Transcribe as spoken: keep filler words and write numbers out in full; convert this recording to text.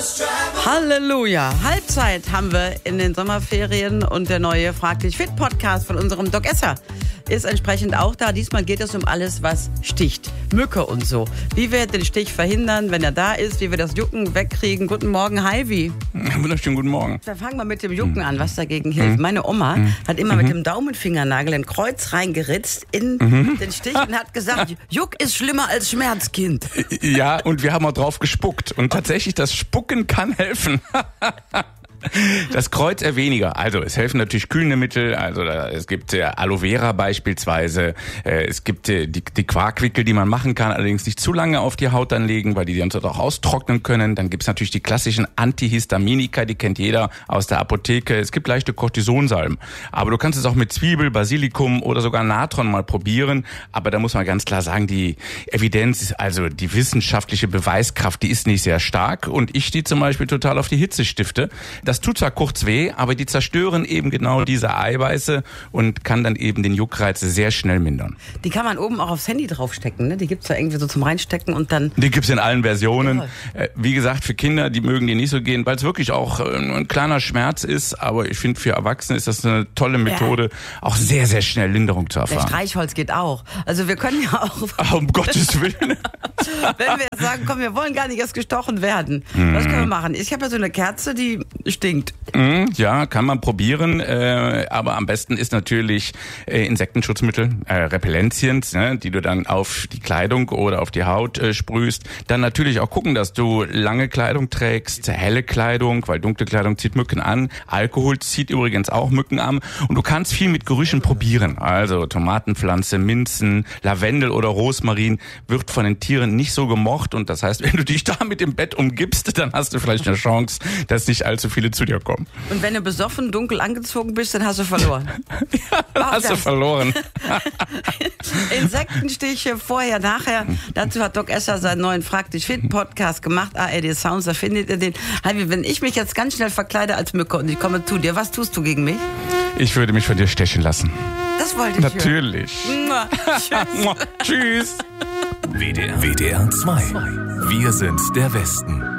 Halleluja. Halbzeit haben wir in den Sommerferien und der neue Frag dich fit Podcast von unserem Doc Esser ist entsprechend auch da. Diesmal geht es um alles, was sticht. Mücke und so. Wie wir den Stich verhindern, wenn er da ist, wie wir das Jucken wegkriegen. Guten Morgen, Heidi. Wunderschönen guten Morgen. Wir fangen mal mit dem Jucken an, was dagegen hilft. Meine Oma hat immer mit dem Daumenfingernagel ein Kreuz reingeritzt in den Stich und hat gesagt, Juck ist schlimmer als Schmerzkind. Ja, und wir haben auch drauf gespuckt. Und tatsächlich, das Spucken kann helfen. Das Kreuz eher weniger. Also es helfen natürlich kühlende Mittel. Also da, es gibt äh, Aloe Vera beispielsweise. Äh, es gibt äh, die, die Quarkwickel, die man machen kann, allerdings nicht zu lange auf die Haut anlegen, weil die sonst auch austrocknen können. Dann gibt's natürlich die klassischen Antihistaminika, die kennt jeder aus der Apotheke. Es gibt leichte Cortisonsalben. Aber du kannst es auch mit Zwiebel, Basilikum oder sogar Natron mal probieren. Aber da muss man ganz klar sagen, die Evidenz, also die wissenschaftliche Beweiskraft, die ist nicht sehr stark. Und ich stehe zum Beispiel total auf die Hitzestifte. Das tut zwar kurz weh, aber die zerstören eben genau diese Eiweiße und kann dann eben den Juckreiz sehr schnell mindern. Die kann man oben auch aufs Handy draufstecken, ne? Die gibt's da irgendwie so zum Reinstecken und dann... Die gibt's in allen Versionen. Ja. Wie gesagt, für Kinder, die mögen die nicht so gehen, weil es wirklich auch ein kleiner Schmerz ist. Aber ich finde, für Erwachsene ist das eine tolle Methode, ja, auch sehr, sehr schnell Linderung zu erfahren. Der Streichholz geht auch. Also wir können ja auch... Oh, um Gottes Willen. Wenn wir sagen, komm, wir wollen gar nicht erst gestochen werden. Mhm. Was können wir machen? Ich habe ja so eine Kerze, die stinkt. Ja, kann man probieren, äh, aber am besten ist natürlich äh, Insektenschutzmittel, äh, Repellenzien, ne, die du dann auf die Kleidung oder auf die Haut äh, sprühst. Dann natürlich auch gucken, dass du lange Kleidung trägst, helle Kleidung, weil dunkle Kleidung zieht Mücken an. Alkohol zieht übrigens auch Mücken an. Und du kannst viel mit Gerüchen probieren. Also Tomatenpflanze, Minzen, Lavendel oder Rosmarin wird von den Tieren nicht so gemocht. Und das heißt, wenn du dich da mit dem Bett umgibst, dann hast du vielleicht eine Chance, dass nicht allzu viele zu dir kommen. Und wenn du besoffen, dunkel angezogen bist, dann hast du verloren. Ja, dann hast das. du verloren. Insektenstiche vorher, nachher. Dazu hat Doc Esser seinen neuen Frag dich fit Podcast gemacht. A R D Sounds, da findet ihr den. Heidi, wenn ich mich jetzt ganz schnell verkleide als Mücke und ich komme zu dir, was tust du gegen mich? Ich würde mich von dir stechen lassen. Das wollte ich Natürlich. hören. Tschüss. W D R zwei. Wir sind der Westen.